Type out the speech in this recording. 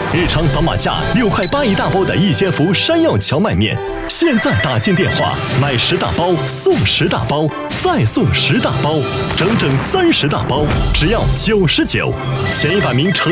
日常扫码价6.8块一大包的一千伏山药荞麦面，现在打进电话买10大包送10大包，再送10大包，整整30大包，只要99。前100名成